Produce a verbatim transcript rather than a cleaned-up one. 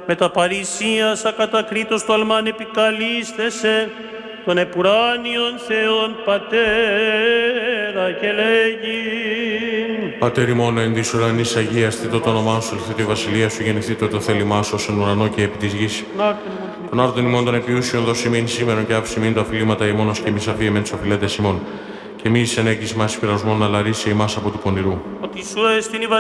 με τα παρησίας ακατακρίτως το αλμάν επικαλίστεσαι, τον επουράνιον Θεόν Πατέρα και λέγει. Πατέρ ημών εν της ουρανής αγίαστητο το όνομά σου, ελθέτω η βασιλεία σου, γεννηθήτω το θέλημά σου ως εν ουρανό και επί της γης. Τον άρτον ημών των επιούσιων δώσει μην σήμερον και άφηση μην τα αφιλήματα ημώνος και εμείς αφίεμεν τους αφιλέτες ημών. Και μη εισενέγγις μας πειρασμόν, αλλά ρίσε ημάς από του πονηρού. Ότι σου έστειν η